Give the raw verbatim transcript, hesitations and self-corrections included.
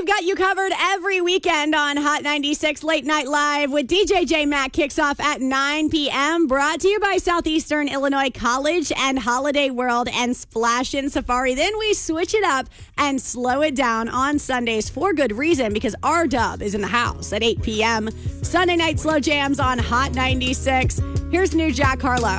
We've got you covered every weekend on Hot ninety-six Late Night Live with D J J Mac. Kicks off at nine p.m. Brought to you by Southeastern Illinois College and Holiday World and Splash in Safari. Then we switch it up and slow it down on Sundays for good reason, because R-Dub is in the house at eight p.m. Sunday night slow jams on Hot ninety-six. Here's new Jack Harlow.